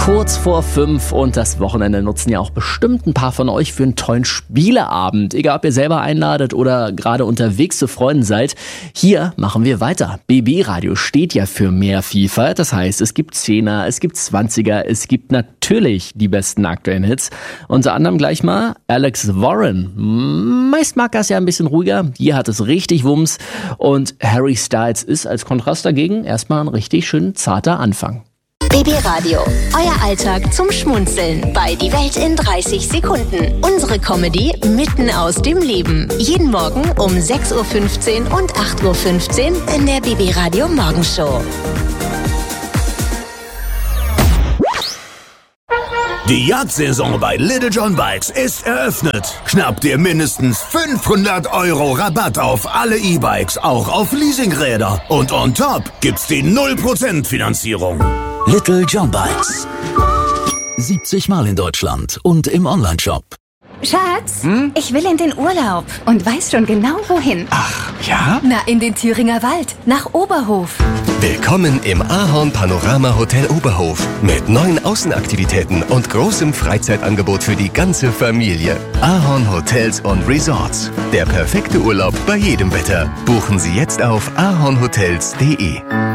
Kurz vor 5 und das Wochenende nutzen ja auch bestimmt ein paar von euch für einen tollen Spieleabend. Egal, ob ihr selber einladet oder gerade unterwegs zu Freunden seid. Hier machen wir weiter. BB Radio steht ja für mehr Vielfalt. Das heißt, es gibt 10er, es gibt 20er, es gibt natürlich die besten aktuellen Hits. Unter anderem gleich mal Alex Warren. Meist mag er es ja ein bisschen ruhiger. Hier hat es richtig Wumms. Und Harry Styles ist als Kontrast dagegen erstmal ein richtig schön zarter Anfang. BB Radio, euer Alltag zum Schmunzeln bei Die Welt in 30 Sekunden. Unsere Comedy mitten aus dem Leben. Jeden Morgen um 6.15 Uhr und 8.15 Uhr in der BB Radio Morgenshow. Die Jagdsaison bei Little John Bikes ist eröffnet. Schnapp dir mindestens 500 € Rabatt auf alle E-Bikes, auch auf Leasingräder. Und on top gibt's die 0% Finanzierung. Little John Bikes. 70 Mal in Deutschland und im Onlineshop. Schatz, ich will in den Urlaub und weiß schon genau wohin. Ach, ja? Na, in den Thüringer Wald, nach Oberhof. Willkommen im Ahorn Panorama Hotel Oberhof mit neuen Außenaktivitäten und großem Freizeitangebot für die ganze Familie. Ahorn Hotels und Resorts. Der perfekte Urlaub bei jedem Wetter. Buchen Sie jetzt auf ahornhotels.de.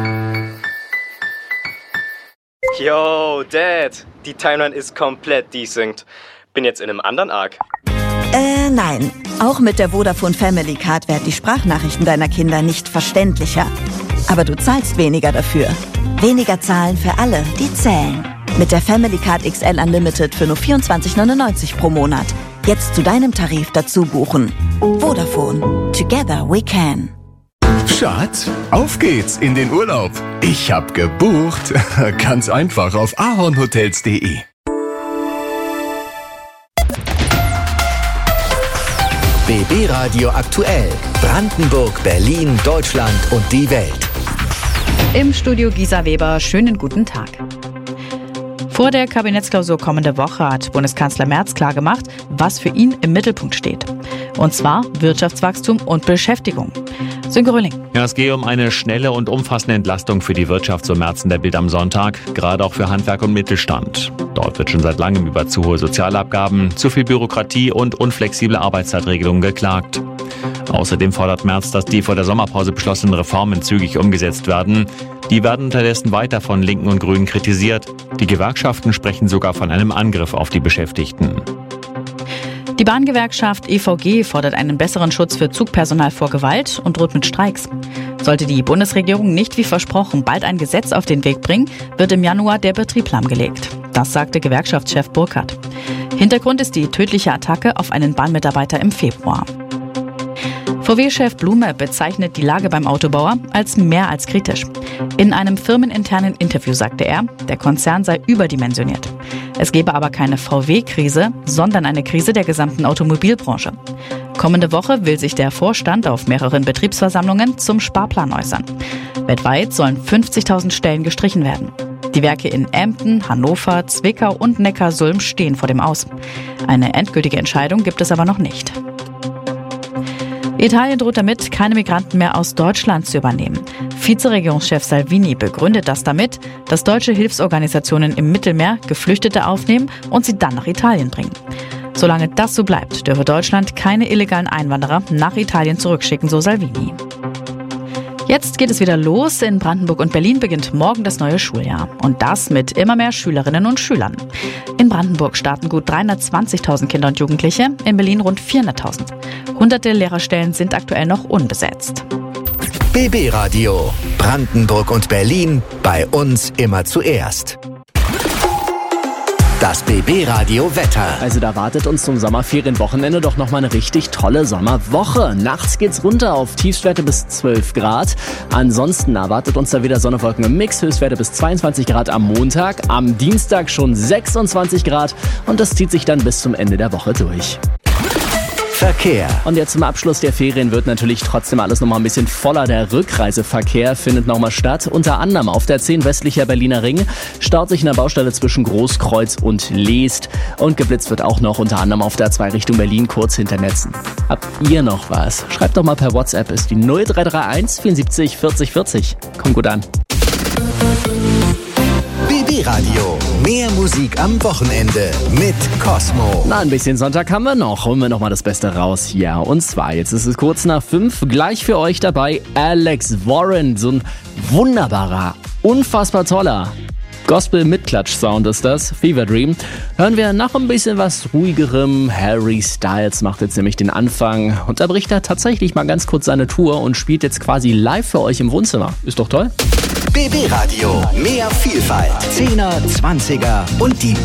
Yo, Dad, die Timeline ist komplett desynced. Bin jetzt in einem anderen Arc. Nein. Auch mit der Vodafone Family Card werden die Sprachnachrichten deiner Kinder nicht verständlicher. Aber du zahlst weniger dafür. Weniger zahlen für alle, die zählen. Mit der Family Card XL Unlimited für nur 24,99 pro Monat. Jetzt zu deinem Tarif dazu buchen. Vodafone. Together we can. Schatz, auf geht's in den Urlaub. Ich hab gebucht. Ganz einfach auf ahornhotels.de. BB Radio aktuell. Brandenburg, Berlin, Deutschland und die Welt. Im Studio Gisa Weber, schönen guten Tag. Vor der Kabinettsklausur kommende Woche hat Bundeskanzler Merz klargemacht, was für ihn im Mittelpunkt steht. Und zwar Wirtschaftswachstum und Beschäftigung. Sönke Röhling. Ja, es gehe um eine schnelle und umfassende Entlastung für die Wirtschaft, so Merz in der Bild am Sonntag, gerade auch für Handwerk und Mittelstand. Dort wird schon seit langem über zu hohe Sozialabgaben, zu viel Bürokratie und unflexible Arbeitszeitregelungen geklagt. Außerdem fordert Merz, dass die vor der Sommerpause beschlossenen Reformen zügig umgesetzt werden. Die werden unterdessen weiter von Linken und Grünen kritisiert. Die Gewerkschaften sprechen sogar von einem Angriff auf die Beschäftigten. Die Bahngewerkschaft EVG fordert einen besseren Schutz für Zugpersonal vor Gewalt und droht mit Streiks. Sollte die Bundesregierung nicht wie versprochen bald ein Gesetz auf den Weg bringen, wird im Januar der Betrieb lahmgelegt. Das sagte Gewerkschaftschef Burkhardt. Hintergrund ist die tödliche Attacke auf einen Bahnmitarbeiter im Februar. VW-Chef Blume bezeichnet die Lage beim Autobauer als mehr als kritisch. In einem firmeninternen Interview sagte er, der Konzern sei überdimensioniert. Es gebe aber keine VW-Krise, sondern eine Krise der gesamten Automobilbranche. Kommende Woche will sich der Vorstand auf mehreren Betriebsversammlungen zum Sparplan äußern. Weltweit sollen 50.000 Stellen gestrichen werden. Die Werke in Emden, Hannover, Zwickau und Neckarsulm stehen vor dem Aus. Eine endgültige Entscheidung gibt es aber noch nicht. Italien droht damit, keine Migranten mehr aus Deutschland zu übernehmen. Vizeregierungschef Salvini begründet das damit, dass deutsche Hilfsorganisationen im Mittelmeer Geflüchtete aufnehmen und sie dann nach Italien bringen. Solange das so bleibt, dürfe Deutschland keine illegalen Einwanderer nach Italien zurückschicken, so Salvini. Jetzt geht es wieder los. In Brandenburg und Berlin beginnt morgen das neue Schuljahr. Und das mit immer mehr Schülerinnen und Schülern. In Brandenburg starten gut 320.000 Kinder und Jugendliche, in Berlin rund 400.000. Hunderte Lehrerstellen sind aktuell noch unbesetzt. BB Radio. Brandenburg und Berlin. Bei uns immer zuerst. Das BB Radio Wetter. Also da wartet uns zum Sommerferienwochenende doch nochmal eine richtig tolle Sommerwoche. Nachts geht's runter auf Tiefstwerte bis 12 Grad. Ansonsten erwartet uns da wieder Sonne, Wolken im Mix. Höchstwerte bis 22 Grad am Montag. Am Dienstag schon 26 Grad. Und das zieht sich dann bis zum Ende der Woche durch. Verkehr. Und jetzt zum Abschluss der Ferien wird natürlich trotzdem alles nochmal ein bisschen voller. Der Rückreiseverkehr findet nochmal statt. Unter anderem auf der 10 westlicher Berliner Ring staut sich in der Baustelle zwischen Großkreuz und Leest. Und geblitzt wird auch noch unter anderem auf der 2 Richtung Berlin kurz hinter Netzen. Habt ihr noch was? Schreibt doch mal per WhatsApp, ist die 0331 74 40 40. Kommt gut an. BB Radio. Mehr Musik am Wochenende mit Cosmo. Na, ein bisschen Sonntag haben wir noch. Holen wir noch mal das Beste raus. Ja, und zwar, jetzt ist es kurz nach 5. Gleich für euch dabei Alex Warren. So ein wunderbarer, unfassbar toller Gospel mit Klatsch-Sound ist das. Fever Dream. Hören wir nach ein bisschen was ruhigerem. Harry Styles macht jetzt nämlich den Anfang. Und da bricht er tatsächlich mal ganz kurz seine Tour und spielt jetzt quasi live für euch im Wohnzimmer. Ist doch toll. BB Radio. Mehr Vielfalt. 10er, 20er und die